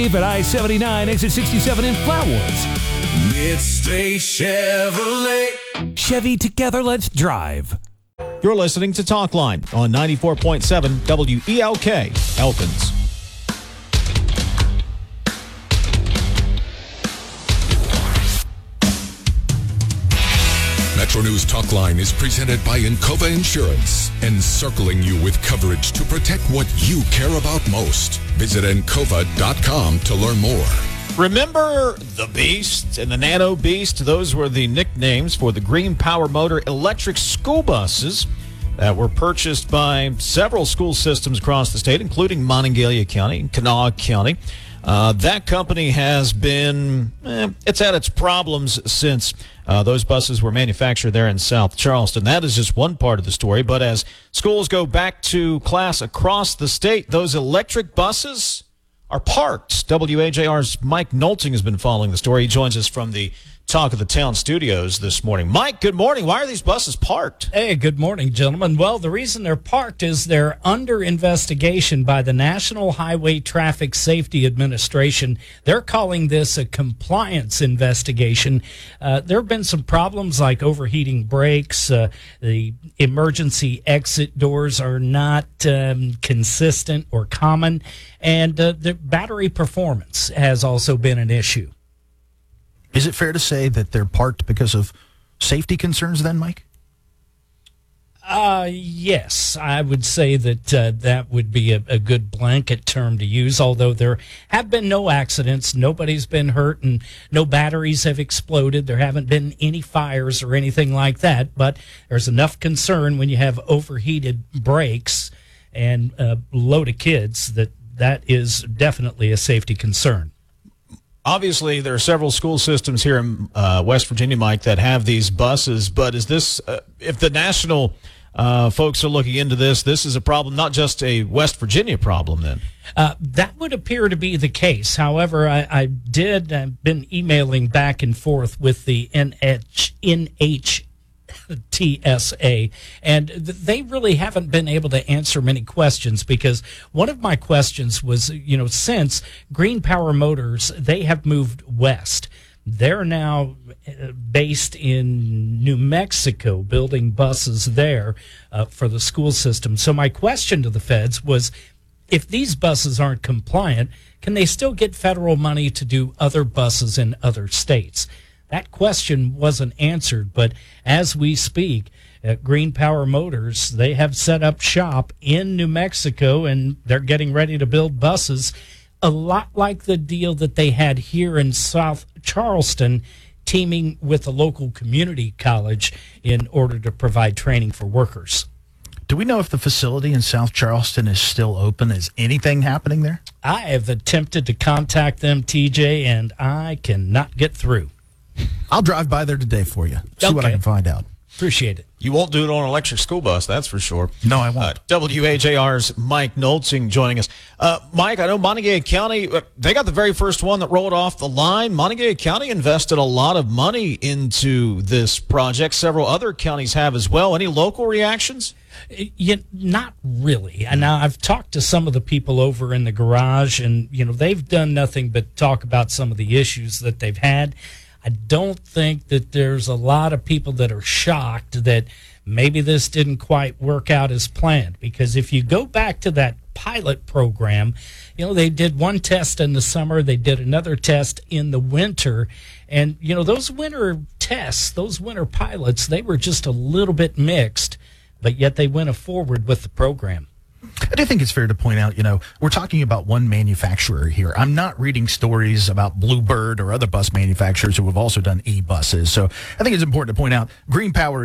At I-79, exit 67 in Flat Woods. Midstay Chevrolet. Chevy, together, let's drive. You're listening to Talkline on 94.7 WELK, Elkins. Metro News Talkline is presented by Encova Insurance, encircling you with coverage to protect what you care about most. Visit Encova.com to learn more. Remember the Beast and the Nano Beast? Those were the nicknames for the Green Power Motor electric school buses that were purchased by several school systems across the state, including Monongalia County and Kanawha County. That company has been, it's had its problems since those buses were manufactured there in South Charleston. That is just one part of the story. But as schools go back to class across the state, those electric buses are parked. WAJR's Mike Nolting has been following the story. He joins us from the Talk of the Town studios this morning. Mike, good morning. Why are these buses parked? Hey, good morning, gentlemen. Well, the reason they're parked is they're under investigation by the National Highway Traffic Safety Administration. They're calling this a compliance investigation. There have been some problems like overheating brakes. The emergency exit doors are not consistent or common. And the battery performance has also been an issue. Is it fair to say that they're parked because of safety concerns then, Mike? Yes, I would say that that would be a good blanket term to use, although there have been no accidents, nobody's been hurt, and no batteries have exploded. There haven't been any fires or anything like that, but there's enough concern when you have overheated brakes and a load of kids that is definitely a safety concern. Obviously, there are several school systems here in West Virginia, Mike, that have these buses. But is this, if the national folks are looking into this, this is a problem, not just a West Virginia problem then? That would appear to be the case. However, I've been emailing back and forth with the NHTSA, and they really haven't been able to answer many questions, because one of my questions was, since Green Power Motors, they have moved west. They're now based in New Mexico, building buses there for the school system. So my question to the feds was, if these buses aren't compliant, can they still get federal money to do other buses in other states? That question wasn't answered, but as we speak, at Green Power Motors, they have set up shop in New Mexico, and they're getting ready to build buses, a lot like the deal that they had here in South Charleston, teaming with a local community college in order to provide training for workers. Do we know if the facility in South Charleston is still open? Is anything happening there? I have attempted to contact them, TJ, and I cannot get through. I'll drive by there today for you. See what I can find out. Appreciate it. You won't do it on an electric school bus, that's for sure. No, I won't. WAJR's Mike Nolting joining us. Mike, I know Monongalia County, they got the very first one that rolled off the line. Monongalia County invested a lot of money into this project. Several other counties have as well. Any local reactions? Not really. And now I've talked to some of the people over in the garage, and they've done nothing but talk about some of the issues that they've had. I don't think that there's a lot of people that are shocked that maybe this didn't quite work out as planned, because if you go back to that pilot program, they did one test in the summer, they did another test in the winter, and those winter tests, those winter pilots, they were just a little bit mixed, but yet they went forward with the program. I do think it's fair to point out, we're talking about one manufacturer here. I'm not reading stories about Bluebird or other bus manufacturers who have also done e-buses. So I think it's important to point out Green Power